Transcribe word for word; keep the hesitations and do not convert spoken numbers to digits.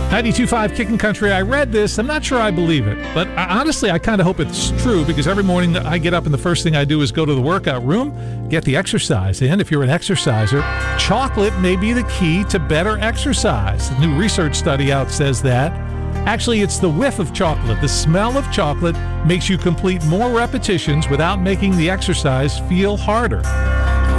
ninety-two point five Kickin' Country. I read this. I'm not sure I believe it, but I, honestly, I kind of hope it's true because every morning I get up and the first thing I do is go to the workout room, get the exercise in. If you're an exerciser, chocolate may be the key to better exercise. A new research study out says that. Actually, it's the whiff of chocolate. The smell of chocolate makes you complete more repetitions without making the exercise feel harder.